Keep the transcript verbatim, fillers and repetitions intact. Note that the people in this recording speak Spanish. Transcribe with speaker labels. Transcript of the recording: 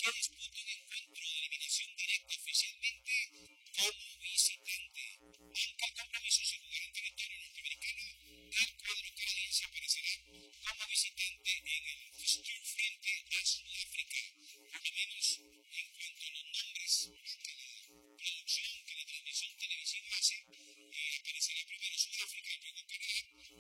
Speaker 1: que disputa un encuentro de eliminación directa oficialmente como visitante. Aunque el compromiso se jugará en territorio norteamericano, el cuadro canadiense aparecerá como visitante en el fixture frente a Sudáfrica, por lo menos en cuanto a los nombres que la producción, que la transmisión televisiva hace. Eh, aparecerá primero Sudáfrica, luego Canadá,